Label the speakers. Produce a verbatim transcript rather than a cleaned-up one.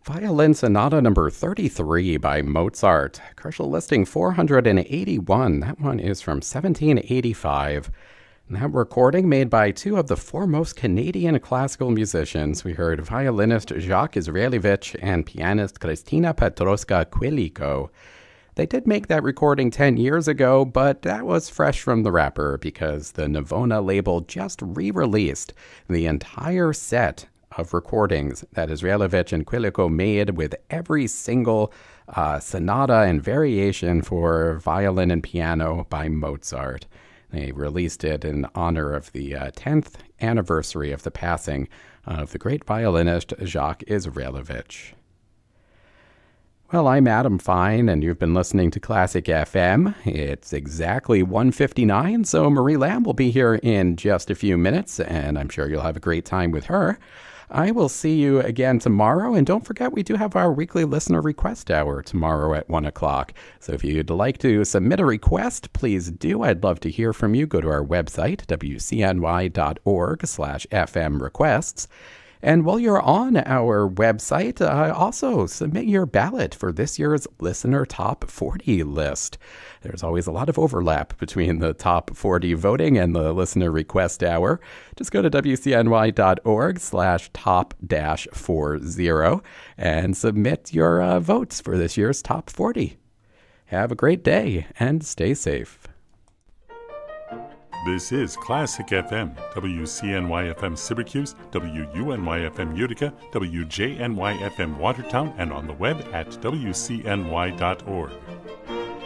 Speaker 1: Violin Sonata number thirty-three by Mozart. Commercial listing four hundred eighty-one. That one is from seventeen eighty-five. And that recording made by two of the foremost Canadian classical musicians. We heard violinist Jacques Israelevich and pianist Kristina Petrowska-Quilico. They did make that recording ten years ago, but that was fresh from the wrapper because the Navona label just re-released the entire set of recordings that Israelevich and Quilico made with every single uh, sonata and variation for violin and piano by Mozart. They released it in honor of the uh, tenth anniversary of the passing of the great violinist Jacques Israelevich. Well, I'm Adam Fine, and you've been listening to Classic F M. It's exactly one fifty-nine, so Marie Lamb will be here in just a few minutes, and I'm sure you'll have a great time with her. I will see you again tomorrow, and don't forget we do have our weekly listener request hour tomorrow at one o'clock. So if you'd like to submit a request, please do. I'd love to hear from you. Go to our website, w c n y dot org slash f m requests. And while you're on our website, uh, also submit your ballot for this year's Listener Top forty list. There's always a lot of overlap between the Top forty voting and the Listener Request Hour. Just go to w c n y dot org slash top dash forty and submit your uh, votes for this year's Top forty. Have a great day and stay safe.
Speaker 2: This is Classic F M, W C N Y F M Syracuse, W U N Y F M Utica, W J N Y F M Watertown, and on the web at w c n y dot org.